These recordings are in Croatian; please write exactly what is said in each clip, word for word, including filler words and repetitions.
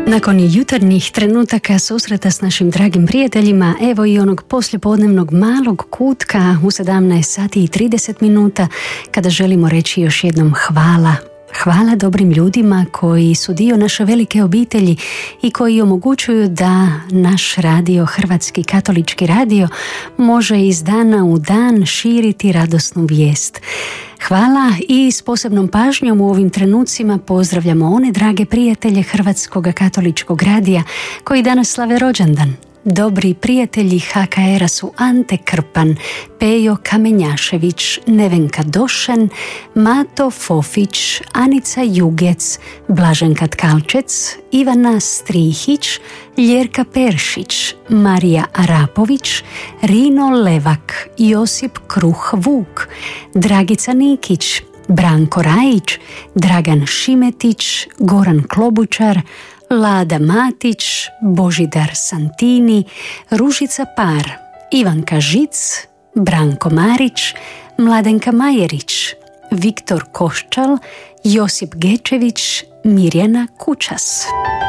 Nakon jutarnjih trenutaka susreta s našim dragim prijateljima, evo i onog poslijepodnevnog malog kutka u sedamnaest sati i trideset minuta, kada želimo reći još jednom hvala. Hvala dobrim ljudima koji su dio naše velike obitelji i koji omogućuju da naš radio, Hrvatski katolički radio, može iz dana u dan širiti radosnu vijest. Hvala i s posebnom pažnjom u ovim trenucima pozdravljamo one drage prijatelje Hrvatskog katoličkog radija koji danas slave rođendan. Dobri prijatelji ha ka era su Ante Krpan, Pejo Kamenjašević, Nevenka Došen, Mato Fofić, Anica Jugec, Blaženka Tkalčec, Ivana Strihić, Ljerka Peršić, Marija Arapović, Rino Levak, Josip Kruh Vuk, Dragica Nikić, Branko Rajić, Dragan Šimetić, Goran Klobučar, Lada Matić, Božidar Santini, Ružica Par, Ivanka Žic, Branko Marić, Mladenka Majerić, Viktor Koščal, Josip Gečević, Mirjana Kučas.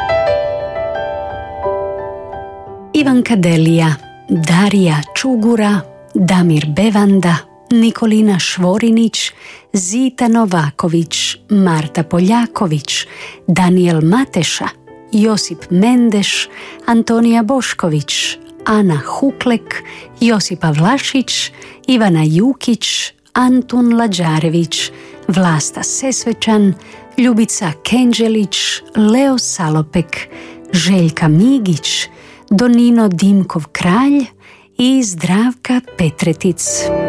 Ivanka Delija, Darija Čugura, Damir Bevanda, Nikolina Švorinić, Zita Novaković, Marta Poljaković, Daniel Mateša, Josip Mendeš, Antonija Bošković, Ana Huklek, Josipa Vlašić, Ivana Jukić, Antun Lađarević, Vlasta Sesvečan, Ljubica Kenđelić, Leo Salopek, Željka Migić, Donino Dimkov Kralj i Zdravka Petretic.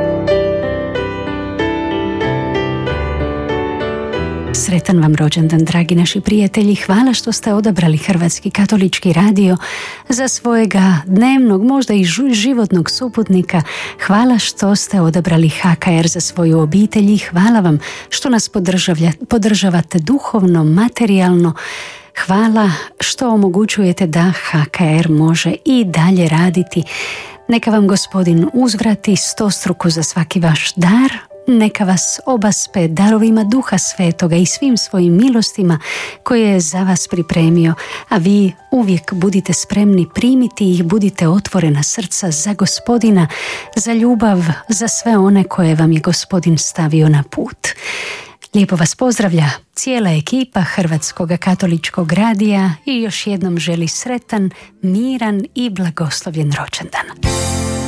Sretan vam rođendan, dragi naši prijatelji. Hvala što ste odabrali Hrvatski katolički radio za svojega dnevnog, možda i životnog suputnika. Hvala što ste odabrali ha ka er za svoju obitelj i hvala vam što nas podržavate duhovno, materijalno. Hvala što omogućujete da ha ka er može i dalje raditi. Neka vam Gospodin uzvrati stostruko za svaki vaš dar. Neka vas obaspe darovima Duha Svetoga i svim svojim milostima koje je za vas pripremio, a vi uvijek budite spremni primiti ih, budite otvorena srca za Gospodina, za ljubav, za sve one koje vam je Gospodin stavio na put. Lijepo vas pozdravlja cijela ekipa Hrvatskog katoličkog radija i još jednom želi sretan, miran i blagoslovljen rođendan.